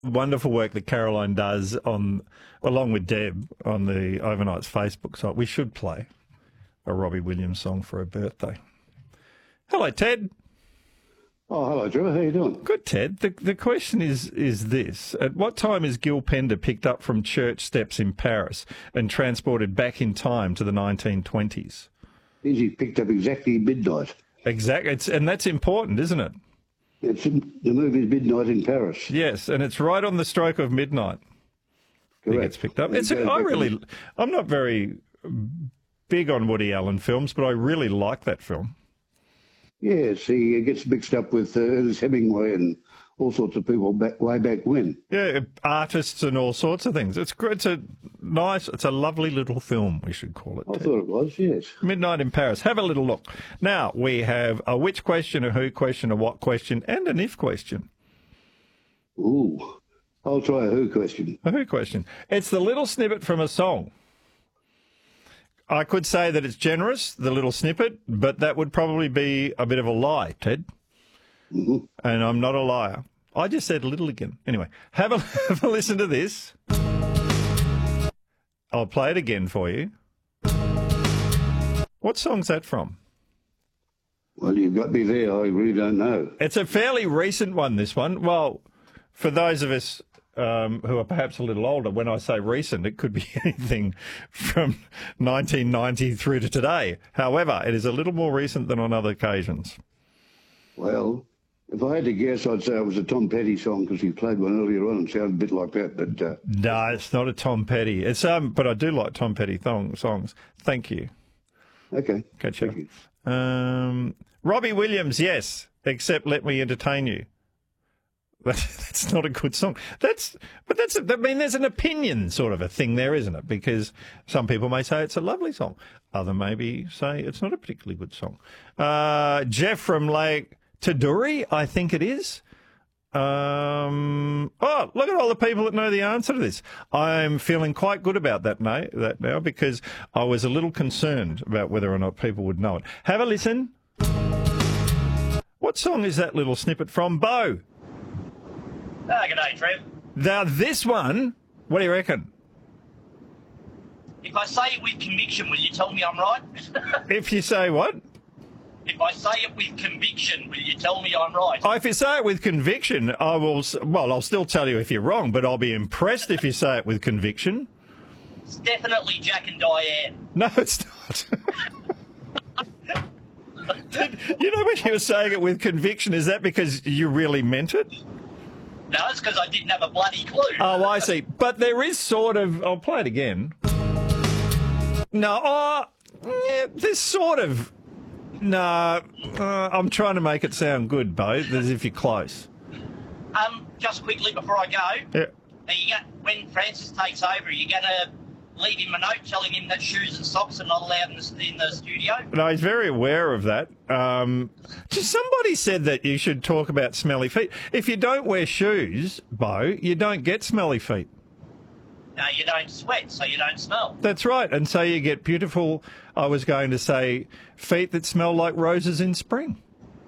wonderful work that Caroline does along with Deb on the Overnights Facebook site. We should play a Robbie Williams song for her birthday. Hello, Ted. Oh, hello, Trevor. How you doing? Good, Ted. The question is this. At what time is Gil Pender picked up from church steps in Paris and transported back in time to the 1920s? He picked up exactly midnight. Exactly. And that's important, isn't it? It's in the movie's Midnight in Paris. Yes, and it's right on the stroke of midnight. Correct. He gets picked up. I'm not very big on Woody Allen films, but I really like that film. Yes, he gets mixed up with Ernest Hemingway and all sorts of people way back when. Yeah, artists and all sorts of things. It's great. It's a lovely little film, we should call it. I thought it was, yes. Midnight in Paris. Have a little look. Now, we have a which question, a who question, a what question, and an if question. Ooh, I'll try a who question. A who question. It's the little snippet from a song. I could say that it's generous, the little snippet, but that would probably be a bit of a lie, Ted. Mm-hmm. And I'm not a liar. I just said little again. Anyway, have a listen to this. I'll play it again for you. What song's that from? Well, you've got me there. I really don't know. It's a fairly recent one, this one. Well, for those of us who are perhaps a little older, when I say recent, it could be anything from 1990 through to today. However, it is a little more recent than on other occasions. Well, if I had to guess, I'd say it was a Tom Petty song because he played one earlier on and sounded a bit like that. But no, it's not a Tom Petty. It's but I do like Tom Petty songs. Thank you. Okay. Catch you. Thank you. Robbie Williams, yes, except Let Me Entertain You. That's not a good song. There's an opinion sort of a thing there, isn't it? Because some people may say it's a lovely song. Other maybe say it's not a particularly good song. Jeff from Lake Taduri, I think it is. Oh, look at all the people that know the answer to this. I'm feeling quite good about that now because I was a little concerned about whether or not people would know it. Have a listen. What song is that little snippet from, Bo? G'day, Trev. Now, this one, what do you reckon? If I say it with conviction, will you tell me I'm right? If you say what? If I say it with conviction, will you tell me I'm right? Oh, if you say it with conviction, I will. Well, I'll still tell you if you're wrong, but I'll be impressed if you say it with conviction. It's definitely Jack and Diane. No, it's not. You know when you were saying it with conviction, is that because you really meant it? No, it's because I didn't have a bloody clue. Oh, I see. But there is sort of... I'll play it again. No, yeah, there's sort of... No, I'm trying to make it sound good, Bo, as if you're close. Just quickly before I go, yeah. When Francis takes over, are you going to leave him a note telling him that shoes and socks are not allowed in the studio? No, he's very aware of that. Somebody said that you should talk about smelly feet. If you don't wear shoes, Bo, you don't get smelly feet. No, you don't sweat, so you don't smell. That's right. And so you get beautiful, I was going to say, feet that smell like roses in spring.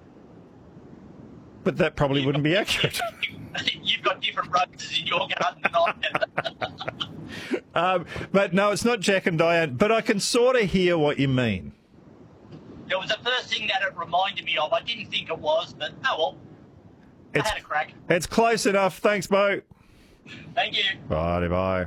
But that probably wouldn't be accurate. You've got different roses in your garden than I have. But no, it's not Jack and Diane. But I can sort of hear what you mean. It was the first thing that it reminded me of. I didn't think it was, but oh well. I had a crack. It's close enough. Thanks, Bo. Thank you. Bye.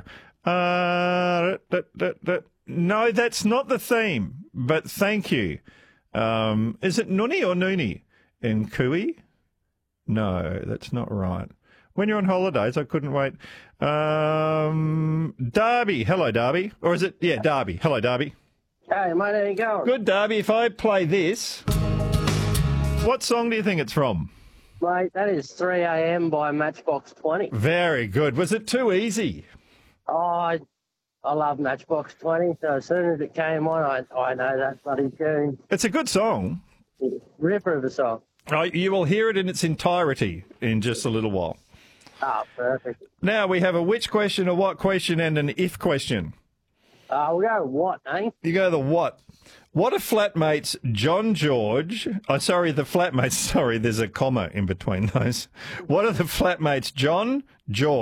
No, that's not the theme, but thank you. Is it Nuni or Noonie in Kui? No, that's not right. When you're on holidays, I couldn't wait. Darby. Hello, Darby. Or is it? Yeah, Darby. Hello, Darby. Hey, mate, how you going? Good, Darby. If I play this, what song do you think it's from? Mate, that is 3 a.m. by Matchbox 20. Very good. Was it too easy? Oh, I love Matchbox 20, so as soon as it came on, I know that bloody tune. It's a good song. Ripper of a song. You will hear it in its entirety in just a little while. Ah, perfect. Now we have a which question, a what question, and an if question. We'll go what, eh? You go the what. What are flatmates John George... Oh, sorry, the flatmates... Sorry, there's a comma in between those. What are the flatmates John George...